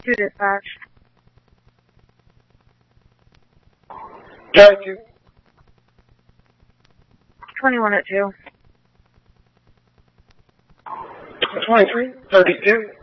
2 dispatch. Drive to 21 at 2. 2332.